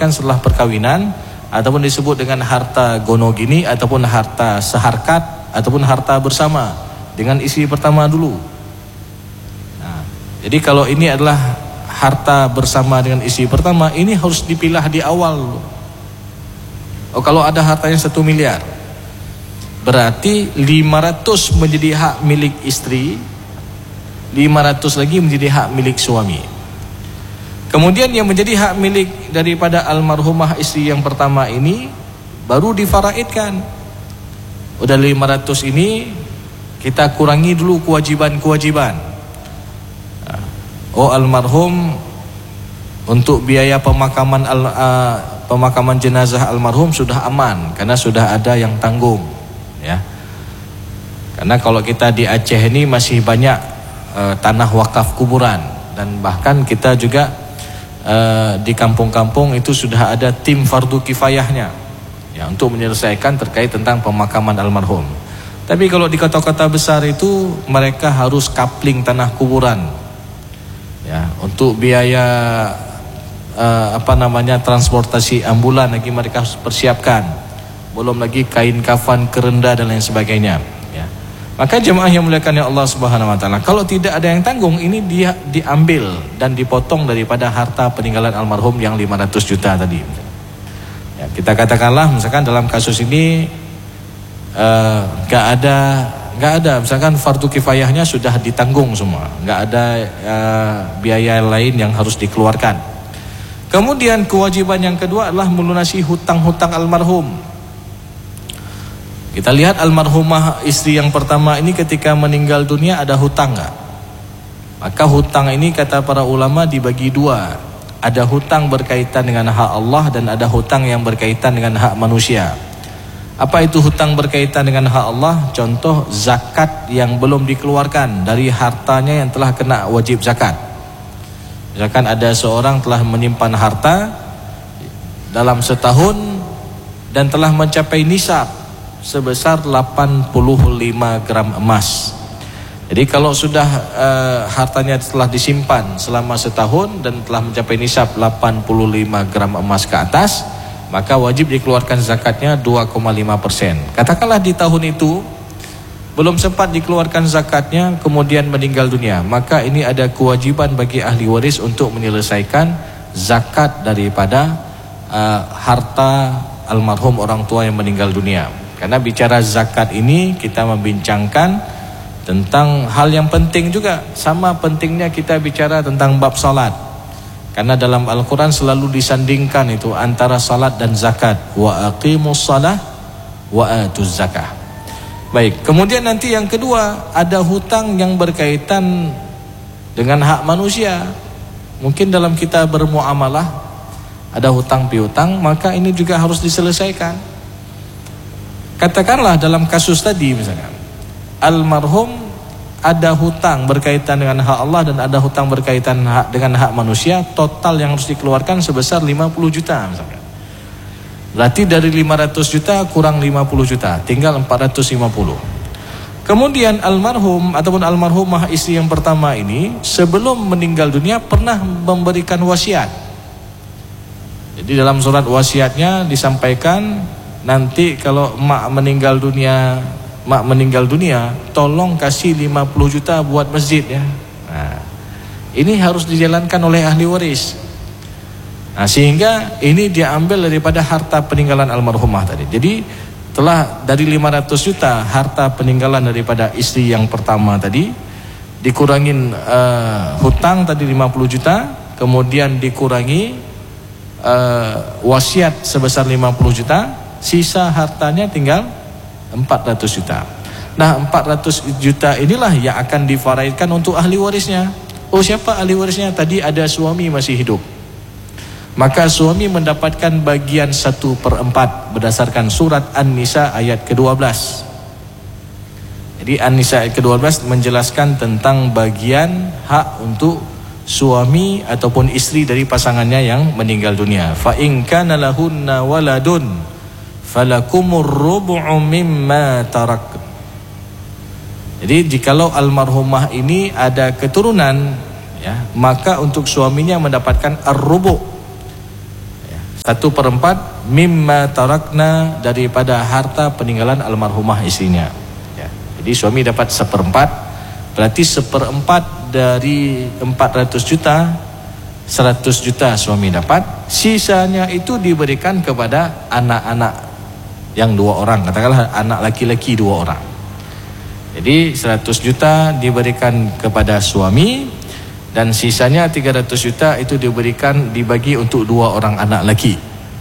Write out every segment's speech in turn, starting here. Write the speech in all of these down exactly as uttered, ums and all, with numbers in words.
dikeluarkan setelah perkawinan, ataupun disebut dengan harta gonogini, ataupun harta seharkat, ataupun harta bersama dengan istri pertama dulu. Nah, jadi kalau ini adalah harta bersama dengan istri pertama, ini harus dipilah di awal. Oh, kalau ada hartanya satu miliar, berarti lima ratus menjadi hak milik istri, lima ratus lagi menjadi hak milik suami. Kemudian yang menjadi hak milik daripada almarhumah istri yang pertama ini baru difaraidkan. Udah lima ratus ini kita kurangi dulu kewajiban-kewajiban. Oh, almarhum untuk biaya pemakaman al, uh, pemakaman jenazah almarhum sudah aman karena sudah ada yang tanggung, ya. Karena kalau kita di Aceh ini masih banyak uh, tanah wakaf kuburan, dan bahkan kita juga uh, di kampung-kampung itu sudah ada tim fardu kifayahnya, ya, untuk menyelesaikan terkait tentang pemakaman almarhum. Tapi kalau di kota-kota besar itu mereka harus kapling tanah kuburan, ya, untuk biaya uh, apa namanya transportasi ambulan lagi mereka harus persiapkan, belum lagi kain kafan, kerenda dan lain sebagainya, ya. Maka jemaah yang muliakan ya Allah Subhanahu wa taala, kalau tidak ada yang tanggung, ini dia diambil dan dipotong daripada harta peninggalan almarhum yang lima ratus juta tadi. Ya, kita katakanlah misalkan dalam kasus ini uh, gak ada gak ada misalkan fardu kifayahnya sudah ditanggung semua, gak ada uh, biaya lain yang harus dikeluarkan. Kemudian kewajiban yang kedua adalah melunasi hutang-hutang almarhum. Kita lihat almarhumah istri yang pertama ini ketika meninggal dunia ada hutang gak? Maka hutang ini kata para ulama dibagi dua. Ada hutang berkaitan dengan hak Allah dan ada hutang yang berkaitan dengan hak manusia. Apa itu hutang berkaitan dengan hak Allah? Contoh zakat yang belum dikeluarkan dari hartanya yang telah kena wajib zakat. Misalkan ada seorang telah menyimpan harta dalam setahun dan telah mencapai nisab sebesar delapan puluh lima gram emas. Jadi kalau sudah uh, hartanya telah disimpan selama setahun dan telah mencapai nisab delapan puluh lima gram emas ke atas, maka wajib dikeluarkan zakatnya dua koma lima persen. Katakanlah di tahun itu belum sempat dikeluarkan zakatnya, kemudian meninggal dunia, maka ini ada kewajiban bagi ahli waris untuk menyelesaikan zakat daripada uh, harta almarhum orang tua yang meninggal dunia. Karena bicara zakat ini kita membincangkan tentang hal yang penting juga. Sama pentingnya kita bicara tentang bab salat. Karena dalam Al-Quran selalu disandingkan itu antara salat dan zakat. Wa aqimus salah wa atuz zakah. Baik, kemudian nanti yang kedua ada hutang yang berkaitan dengan hak manusia. Mungkin dalam kita bermuamalah ada hutang piutang, maka ini juga harus diselesaikan. Katakanlah dalam kasus tadi misalkan almarhum ada hutang berkaitan dengan hak Allah dan ada hutang berkaitan hak, dengan hak manusia, total yang harus dikeluarkan sebesar lima puluh juta misalkan. Berarti dari lima ratus juta kurang lima puluh juta, tinggal empat ratus lima puluh. Kemudian almarhum ataupun almarhumah istri yang pertama ini sebelum meninggal dunia pernah memberikan wasiat. Jadi dalam surat wasiatnya disampaikan, nanti kalau mak meninggal dunia, mak meninggal dunia, tolong kasih lima puluh juta buat masjid ya. Nah, ini harus dijalankan oleh ahli waris. Nah, sehingga ini diambil daripada harta peninggalan almarhumah tadi. Jadi telah dari lima ratus juta harta peninggalan daripada istri yang pertama tadi, dikurangin uh, hutang tadi lima puluh juta, kemudian dikurangi uh, wasiat sebesar lima puluh juta, sisa hartanya tinggal empat ratus juta. Nah, empat ratus juta inilah yang akan difaraidkan untuk ahli warisnya. Oh, siapa ahli warisnya? Tadi ada suami masih hidup. Maka suami mendapatkan bagian satu per empat berdasarkan surat An-Nisa ayat kedua belas. Jadi An-Nisa ayat kedua belas menjelaskan tentang bagian hak untuk suami ataupun istri dari pasangannya yang meninggal dunia. Fa in kana lahunna waladun falakumur rubu'u mimma tarak. Jadi jikalau almarhumah ini ada keturunan, ya, maka untuk suaminya mendapatkan ar-rubu'. Ya, Satu perempat mimma tarakna, daripada harta peninggalan almarhumah istrinya. Ya. Jadi suami dapat seperempat, berarti seperempat dari empat ratus juta, seratus juta suami dapat. Sisanya itu diberikan kepada anak-anak yang dua orang, katakanlah anak laki-laki dua orang. Jadi seratus juta diberikan kepada suami, dan sisanya tiga ratus juta itu diberikan, dibagi untuk dua orang anak laki.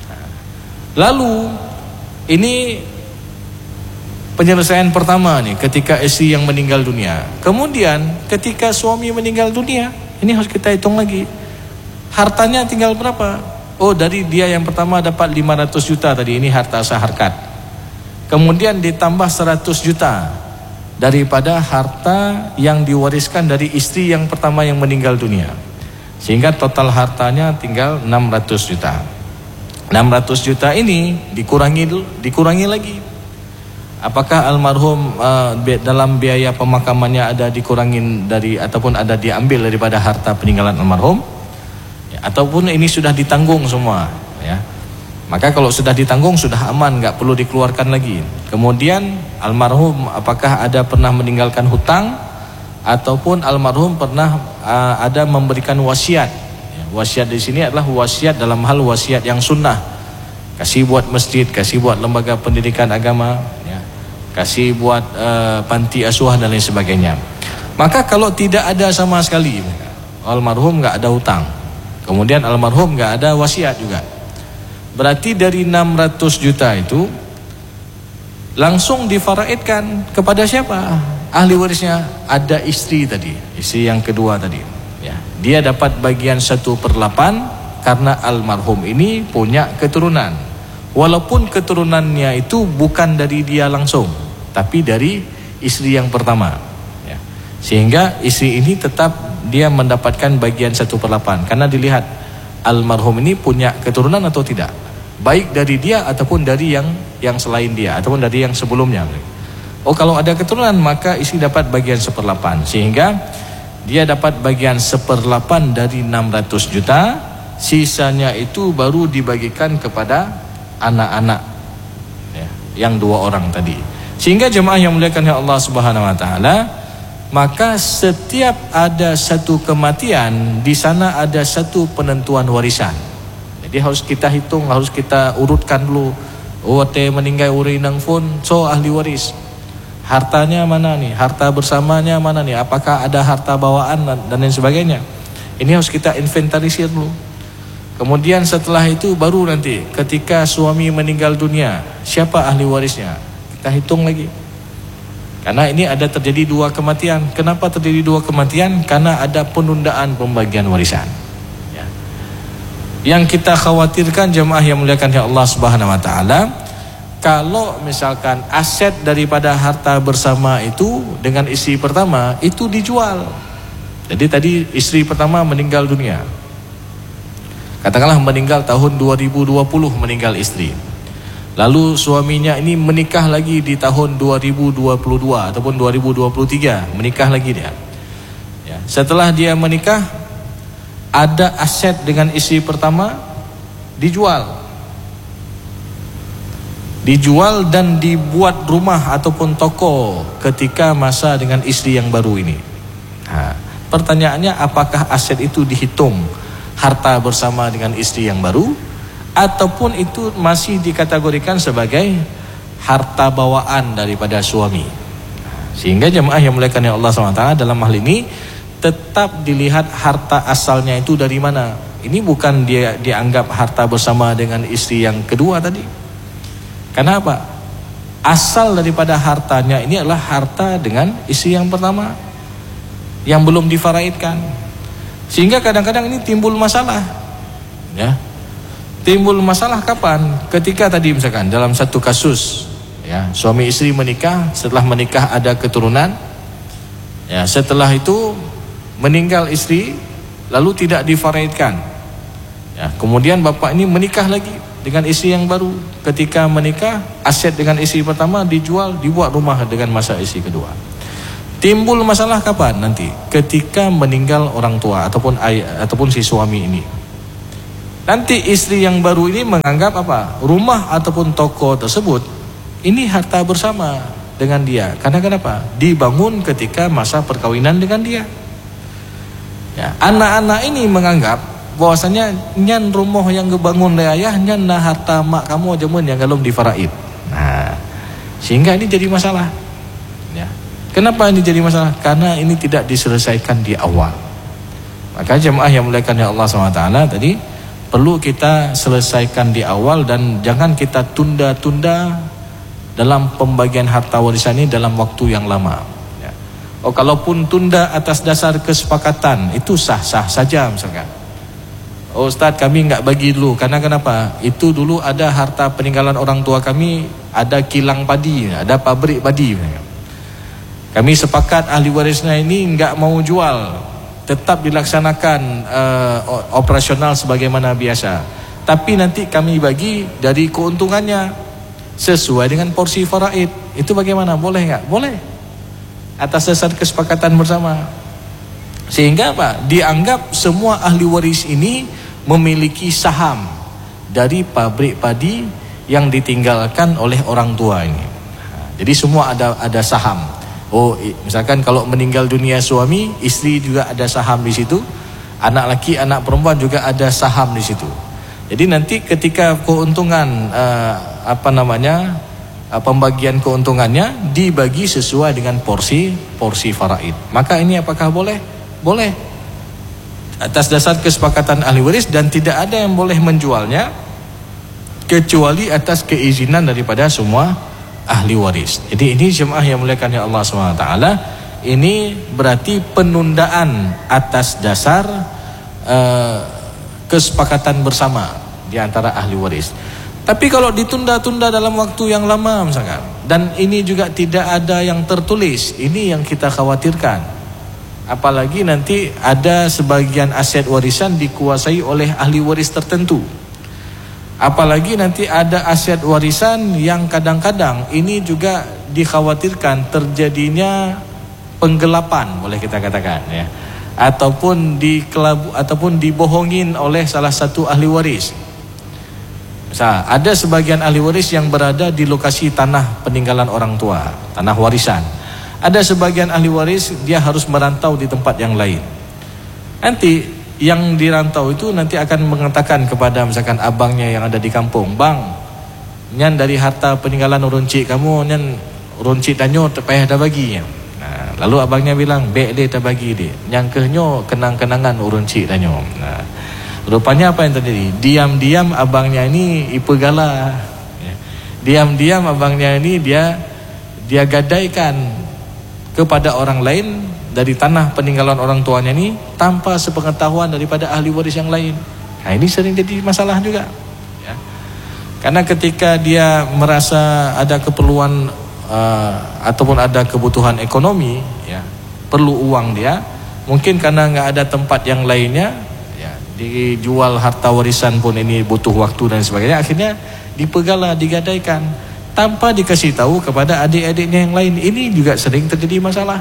Lalu ini penyelesaian pertama nih, ketika istri yang meninggal dunia. Kemudian ketika suami meninggal dunia, ini harus kita hitung lagi, hartanya tinggal berapa? Oh, dari dia yang pertama dapat lima ratus juta tadi, ini harta sah harkat. Kemudian ditambah seratus juta daripada harta yang diwariskan dari istri yang pertama yang meninggal dunia, sehingga total hartanya tinggal enam ratus juta. enam ratus juta ini dikurangi dikurangi lagi. Apakah almarhum uh, dalam biaya pemakamannya ada dikurangin dari, ataupun ada diambil daripada harta peninggalan almarhum, ya, ataupun ini sudah ditanggung semua, ya. Maka kalau sudah ditanggung sudah aman, nggak perlu dikeluarkan lagi. Kemudian almarhum apakah ada pernah meninggalkan hutang, ataupun almarhum pernah uh, ada memberikan wasiat. Ya, wasiat di sini adalah wasiat dalam hal wasiat yang sunnah. Kasih buat masjid, kasih buat lembaga pendidikan agama, ya, kasih buat uh, panti asuhan dan lain sebagainya. Maka kalau tidak ada sama sekali, almarhum nggak ada hutang, kemudian almarhum nggak ada wasiat juga, berarti dari enam ratus juta itu langsung difaraidkan kepada siapa? Ahli warisnya ada istri tadi, istri yang kedua tadi. Ya, dia dapat bagian satu per delapan karena almarhum ini punya keturunan. Walaupun keturunannya itu bukan dari dia langsung, tapi dari istri yang pertama. Ya. Sehingga istri ini tetap dia mendapatkan bagian satu per delapan karena dilihat almarhum ini punya keturunan atau tidak, baik dari dia ataupun dari yang yang selain dia, ataupun dari yang sebelumnya. Oh, kalau ada keturunan maka istri dapat bagian seperdelapan, sehingga dia dapat bagian seperdelapan dari enam ratus juta. Sisanya itu baru dibagikan kepada anak-anak, ya, yang dua orang tadi. Sehingga jemaah yang muliakan Allah Subhanahu Wa Taala, maka setiap ada satu kematian, di sana ada satu penentuan warisan. Jadi harus kita hitung, harus kita urutkan dulu. Oh, te meninggal uri nang pun, so ahli waris. Hartanya mana nih? Harta bersamanya mana nih? Apakah ada harta bawaan dan, dan lain sebagainya? Ini harus kita inventarisir dulu. Kemudian setelah itu baru nanti ketika suami meninggal dunia, siapa ahli warisnya? Kita hitung lagi. Karena ini ada terjadi dua kematian. Kenapa terjadi dua kematian? Karena ada penundaan pembagian warisan. Ya. Yang kita khawatirkan jemaah yang muliakan Allah Subhanahu Wa Taala, kalau misalkan aset daripada harta bersama itu dengan istri pertama itu dijual. Jadi tadi istri pertama meninggal dunia, katakanlah meninggal tahun dua ribu dua puluh, meninggal istri. Lalu suaminya ini menikah lagi di tahun dua ribu dua puluh dua ataupun dua ribu dua puluh tiga, menikah lagi dia. Ya, setelah dia menikah, ada aset dengan istri pertama dijual. Dijual dan dibuat rumah ataupun toko ketika masa dengan istri yang baru ini. Nah, pertanyaannya apakah aset itu dihitung harta bersama dengan istri yang baru, ataupun itu masih dikategorikan sebagai harta bawaan daripada suami. Sehingga jemaah yang muliakan Allah subhanahu wa taala, dalam hal ini tetap dilihat harta asalnya itu dari mana. Ini bukan dia dianggap harta bersama dengan istri yang kedua tadi. Kenapa? Asal daripada hartanya ini adalah harta dengan istri yang pertama yang belum difaraidkan. Sehingga kadang-kadang ini timbul masalah, ya. Timbul masalah kapan? Ketika tadi misalkan dalam satu kasus, ya, suami istri menikah, setelah menikah ada keturunan, ya, setelah itu meninggal istri, lalu tidak difaraidkan, ya, kemudian bapak ini menikah lagi dengan istri yang baru. Ketika menikah, aset dengan istri pertama dijual, dibuat rumah dengan masa istri kedua. Timbul masalah kapan nanti? Ketika meninggal orang tua ataupun ayah ataupun si suami ini. Nanti istri yang baru ini menganggap apa? Rumah ataupun toko tersebut ini harta bersama dengan dia. Karena kenapa? Dibangun ketika masa perkawinan dengan dia. Ya, anak-anak ini menganggap bahwasanya nyan rumah yang kebangun oleh ayah, nyan nah harta mak kamu aja mun yang galom di faraid. Nah, sehingga ini jadi masalah. Ya. Kenapa ini jadi masalah? Karena ini tidak diselesaikan di awal. Maka jemaah yang muliakan ya Allah subhanahu wa taala tadi perlu kita selesaikan di awal dan jangan kita tunda-tunda dalam pembagian harta warisan ini dalam waktu yang lama. Ya. Oh, kalaupun tunda atas dasar kesepakatan itu sah-sah saja misalkan. Oh Ustaz, kami enggak bagi dulu karena kenapa? Itu dulu ada harta peninggalan orang tua kami, ada kilang padi, ada pabrik padi. Kami sepakat ahli warisnya ini enggak mau jual. Tetap dilaksanakan uh, operasional sebagaimana biasa. Tapi nanti kami bagi dari keuntungannya sesuai dengan porsi faraid. Itu bagaimana? Boleh enggak? Boleh. Atas dasar kesepakatan bersama. Sehingga apa? Dianggap semua ahli waris ini memiliki saham dari pabrik padi yang ditinggalkan oleh orang tua ini. Jadi semua ada ada saham. Oh, misalkan kalau meninggal dunia suami, istri juga ada saham di situ. Anak laki, anak perempuan juga ada saham di situ. Jadi nanti ketika keuntungan uh, apa namanya? Uh, pembagian keuntungannya dibagi sesuai dengan porsi porsi faraid. Maka ini apakah boleh? Boleh. Atas dasar kesepakatan ahli waris dan tidak ada yang boleh menjualnya kecuali atas keizinan daripada semua ahli waris. Jadi ini jemaah yang muliakan ya Allah subhanahu wa taala, ini berarti penundaan atas dasar uh, kesepakatan bersama di antara ahli waris. Tapi kalau ditunda-tunda dalam waktu yang lama misalkan, dan ini juga tidak ada yang tertulis, ini yang kita khawatirkan. Apalagi nanti ada sebagian aset warisan dikuasai oleh ahli waris tertentu. Apalagi nanti ada aset warisan yang kadang-kadang ini juga dikhawatirkan terjadinya penggelapan, boleh kita katakan ya, ataupun dikelabu ataupun dibohongin oleh salah satu ahli waris. Misal ada sebagian ahli waris yang berada di lokasi tanah peninggalan orang tua, tanah warisan. Ada sebagian ahli waris dia harus merantau di tempat yang lain. Nanti yang dirantau itu nanti akan mengatakan kepada misalkan abangnya yang ada di kampung, bang, nyan dari harta peninggalan uruncik kamu, nyan uruncik danyo terpayah dah bagi. Nah, lalu abangnya bilang, bek dia tak bagi dia, nyangkehnya kenang-kenangan uruncik danyo. Nah, rupanya apa yang terjadi? Diam-diam abangnya ini ipegala, ya. Diam-diam abangnya ini dia dia gadaikan kepada orang lain dari tanah peninggalan orang tuanya ini tanpa sepengetahuan daripada ahli waris yang lain. Nah, ini sering jadi masalah juga ya. Karena ketika dia merasa ada keperluan uh, ataupun ada kebutuhan ekonomi ya, perlu uang dia, mungkin karena nggak ada tempat yang lainnya ya, dijual harta warisan pun ini butuh waktu dan sebagainya, akhirnya dipegala, digadaikan tanpa dikasih tahu kepada adik-adiknya yang lain. Ini juga sering terjadi masalah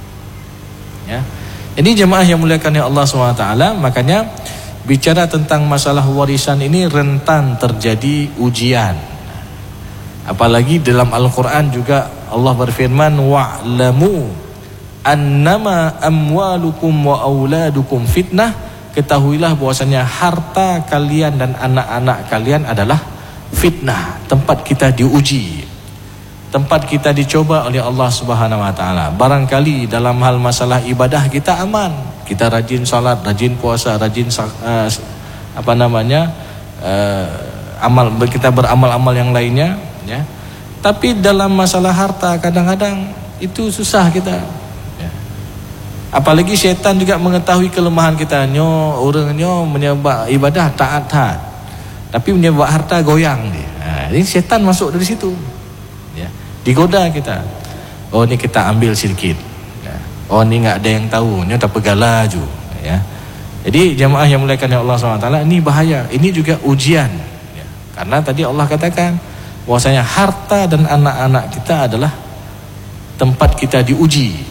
ya. Jadi jemaah yang muliakan ya Allah subhanahu wa taala, makanya bicara tentang masalah warisan ini rentan terjadi ujian. Apalagi dalam Al-Qur'an juga Allah berfirman, wa'lamu annama amwalukum wa auladukum fitnah. Ketahuilah bahwasanya harta kalian dan anak-anak kalian adalah fitnah, tempat kita diuji, tempat kita dicoba oleh Allah Subhanahu wa taala. Barangkali dalam hal masalah ibadah kita aman, kita rajin salat, rajin puasa, rajin uh, apa namanya? Uh, amal kita beramal-amal yang lainnya ya. Tapi dalam masalah harta kadang-kadang itu susah kita ya. Apalagi setan juga mengetahui kelemahan kita, nyo orangnya menyembah ibadah taat-taat, tapi menyebab harta goyang dia. Nah, ini setan masuk dari situ. Ya, digoda kita. Oh, ini kita ambil sedikit. Ya. Oh, ini enggak ada yang tahu, ini tak pegala ju, ya. Jadi jemaah yang muliakan Allah subhanahu wa taala, ini bahaya. Ini juga ujian. Ya. Karena tadi Allah katakan bahwasanya harta dan anak-anak kita adalah tempat kita diuji.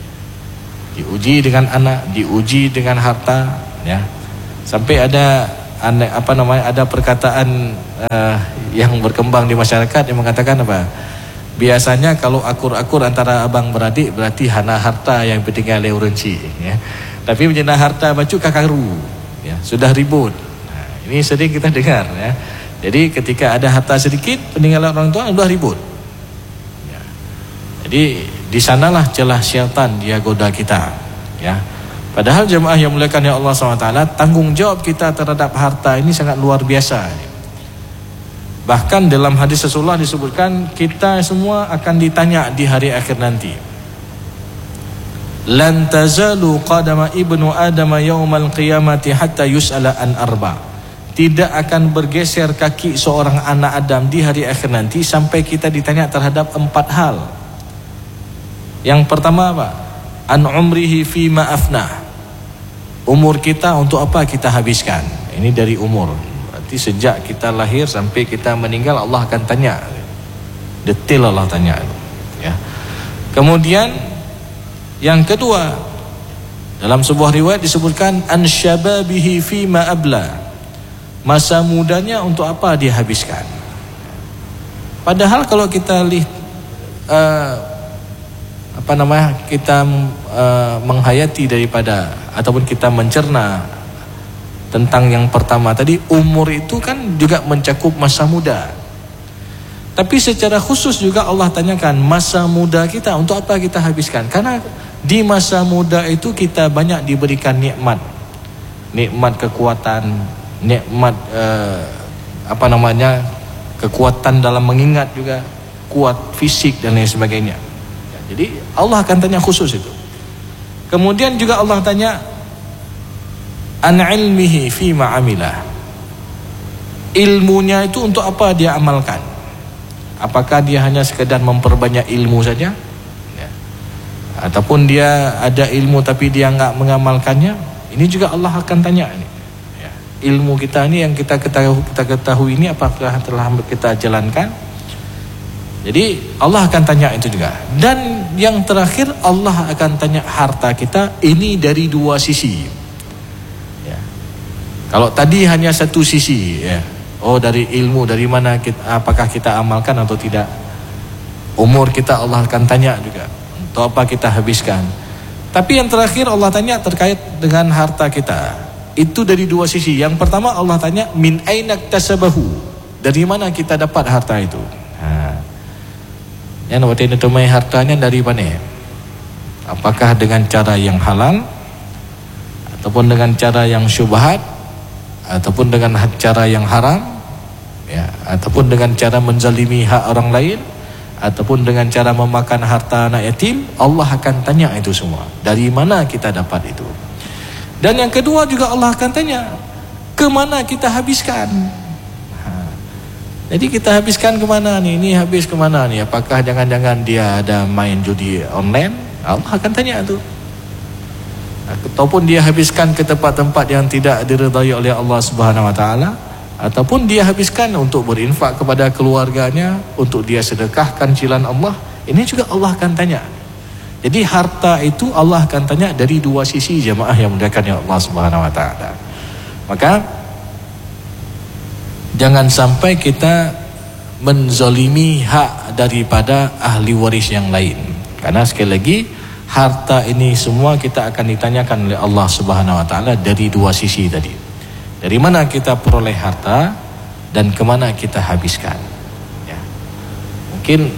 Diuji dengan anak, diuji dengan harta, ya. Sampai ada aneh, apa namanya, ada perkataan uh, yang berkembang di masyarakat yang mengatakan apa? Biasanya kalau akur-akur antara abang beradik berarti hana harta yang ditinggal oleh urenci, ya. Tapi menjena harta baju kakaru, ya, sudah ribut. Nah, ini sering kita dengar, ya. Jadi ketika ada harta sedikit peninggalan orang tua sudah ribut. Ya. Jadi di sanalah celah syaitan dia goda kita, ya. Padahal jemaah yang muliakan ya Allah subhanahu wa taala, tanggung jawab kita terhadap harta ini sangat luar biasa. Bahkan dalam hadis Rasulullah disebutkan kita semua akan ditanya di hari akhir nanti. Lan tazalu qadama ibnu Adam yaumal qiyamati hatta yus'ala an arba. Tidak akan bergeser kaki seorang anak Adam di hari akhir nanti sampai kita ditanya terhadap empat hal. Yang pertama apa? An umrihi fi ma afnah. Umur kita untuk apa kita habiskan? Ini dari umur. Berarti sejak kita lahir sampai kita meninggal Allah akan tanya. Detail Allah tanya, ya. Kemudian yang kedua, dalam sebuah riwayat disebutkan an syababihi fi ma abla. Masa mudanya untuk apa dia habiskan? Padahal kalau kita lihat uh, apa namanya, kita uh, menghayati daripada ataupun kita mencerna tentang yang pertama tadi, umur itu kan juga mencakup masa muda. Tapi secara khusus juga Allah tanyakan masa muda kita untuk apa kita habiskan? Karena di masa muda itu kita banyak diberikan nikmat, nikmat kekuatan, nikmat uh, apa namanya, kekuatan dalam mengingat juga, kuat fisik dan lain sebagainya. Jadi Allah akan tanya khusus itu. Kemudian juga Allah tanya an ilmihi fi ma amilah. Ilmunya itu untuk apa dia amalkan? Apakah dia hanya sekedar memperbanyak ilmu saja? Ya. Ataupun dia ada ilmu tapi dia enggak mengamalkannya? Ini juga Allah akan tanya ini. Ya. Ilmu kita ini yang kita ketahui, kita ketahui ini apakah telah kita jalankan? Jadi Allah akan tanya itu juga. Dan yang terakhir Allah akan tanya harta kita ini dari dua sisi, ya. Kalau tadi hanya satu sisi, ya. Oh dari ilmu, dari mana kita, apakah kita amalkan atau tidak. Umur kita Allah akan tanya juga, untuk apa kita habiskan. Tapi yang terakhir Allah tanya terkait dengan harta kita, itu dari dua sisi. Yang pertama Allah tanya min ainak tasabahu, dari mana kita dapat harta itu. Nah, yang waktu ini tumai hartanya dari mana? Apakah dengan cara yang halal, ataupun dengan cara yang syubhat, ataupun dengan cara yang haram, ya, ataupun dengan cara menzalimi hak orang lain, ataupun dengan cara memakan harta anak yatim. Allah akan tanya itu semua. Dari mana kita dapat itu? Dan yang kedua juga Allah akan tanya, kemana kita habiskan? Jadi kita habiskan kemana nih? Ini habis kemana nih? Apakah jangan-jangan dia ada main judi online? Allah akan tanya itu. Ataupun dia habiskan ke tempat-tempat yang tidak diridai oleh Allah Subhanahu Wa Taala, ataupun dia habiskan untuk berinfak kepada keluarganya, untuk dia sedekahkan jalan Allah. Ini juga Allah akan tanya. Jadi harta itu Allah akan tanya dari dua sisi, jemaah yang muliakan ya Allah Subhanahu Wa Taala. Maka jangan sampai kita menzalimi hak daripada ahli waris yang lain. Karena sekali lagi harta ini semua kita akan ditanyakan oleh Allah Subhanahu Wa Taala dari dua sisi tadi. Dari mana kita peroleh harta dan kemana kita habiskan. Ya. Mungkin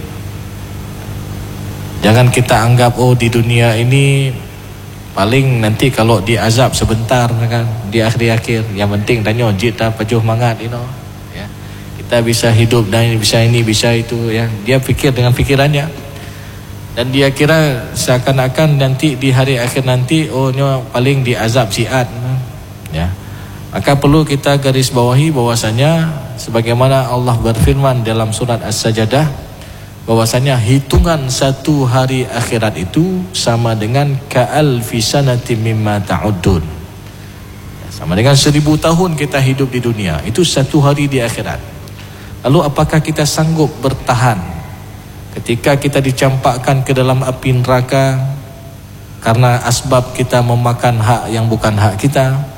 jangan kita anggap oh di dunia ini paling nanti kalau diazab sebentar kan, di akhir-akhir yang penting tanya jita pajuh mangat you know. Kita bisa hidup dan bisa ini bisa itu, ya. Dia pikir dengan pikirannya dan dia kira seakan-akan nanti di hari akhir nanti oh nyo paling diazab siat, ya. Maka perlu kita garis bawahi bahwasanya sebagaimana Allah berfirman dalam surat As-Sajdah bahwasanya hitungan satu hari akhirat itu sama dengan ka'alfi sanatin mimma ta'uddun, sama dengan seribu tahun kita hidup di dunia. Itu satu hari di akhirat. Lalu apakah kita sanggup bertahan ketika kita dicampakkan ke dalam api neraka karena asbab kita memakan hak yang bukan hak kita,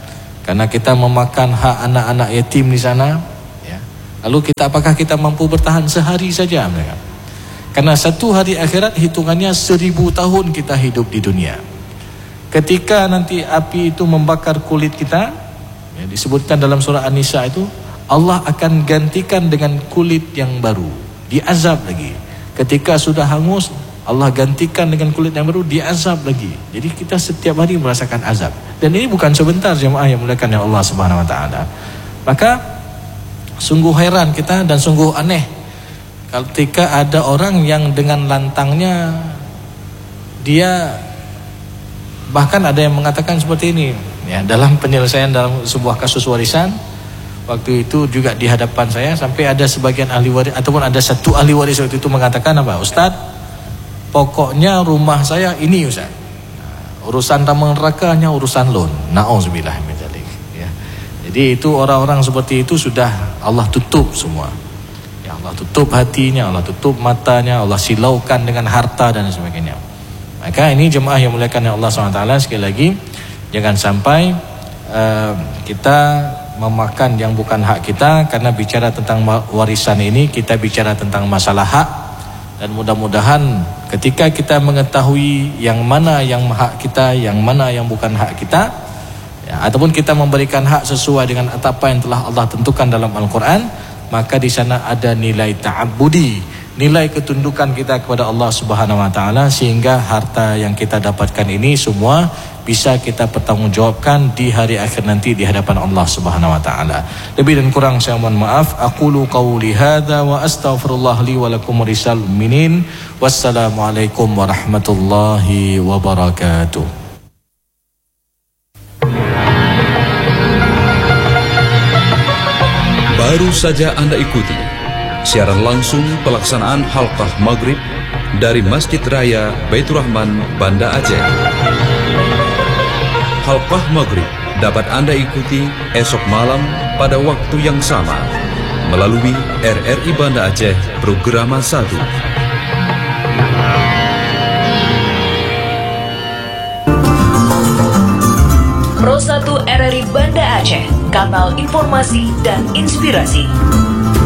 Karena kita memakan hak anak-anak yatim di sana, ya. Lalu kita apakah kita mampu bertahan sehari saja mereka? Karena satu hari akhirat hitungannya seribu tahun kita hidup di dunia. Ketika nanti api itu membakar kulit kita, ya, disebutkan dalam surah An-Nisa itu, Allah akan gantikan dengan kulit yang baru, diazab lagi. Ketika sudah hangus, Allah gantikan dengan kulit yang baru, diazab lagi. Jadi kita setiap hari merasakan azab. Dan ini bukan sebentar jemaah yang muliakan oleh Allah Subhanahu wa taala. Maka sungguh heran kita dan sungguh aneh ketika ada orang yang dengan lantangnya dia, bahkan ada yang mengatakan seperti ini, ya, dalam penyelesaian dalam sebuah kasus warisan. Waktu itu juga di hadapan saya sampai ada sebagian ahli waris ataupun ada satu ahli waris waktu itu mengatakan apa? Ustaz, pokoknya rumah saya ini Ustaz, urusan taman neraka hanya urusan loan. Nauzubillah min dzalik, ya. Jadi itu orang-orang seperti itu sudah Allah tutup semua. Ya, Allah tutup hatinya, Allah tutup matanya, Allah silaukan dengan harta dan sebagainya. Maka ini jemaah yang muliakan Allah subhanahu wa taala, sekali lagi jangan sampai uh, kita memakan yang bukan hak kita. Karena bicara tentang warisan ini kita bicara tentang masalah hak, dan mudah-mudahan ketika kita mengetahui yang mana yang hak kita, yang mana yang bukan hak kita, ya, ataupun kita memberikan hak sesuai dengan apa yang telah Allah tentukan dalam Al-Quran, maka di sana ada nilai ta'abbudi, nilai ketundukan kita kepada Allah Subhanahu wa taala, sehingga harta yang kita dapatkan ini semua bisa kita pertanggungjawabkan di hari akhir nanti di hadapan Allah Subhanahu wa taala. Lebih dan kurang saya mohon maaf. Aqulu qauli hadza wa astaghfirullah li wa lakum warisal mu'minin. Wassalamualaikum warahmatullahi wabarakatuh. Baru saja Anda ikuti siaran langsung pelaksanaan halqah maghrib dari Masjid Raya Baitur Rahman, Banda Aceh. Halqah maghrib dapat Anda ikuti esok malam pada waktu yang sama melalui R R I Banda Aceh Programa satu. Pro satu R R I Banda Aceh, kanal informasi dan inspirasi.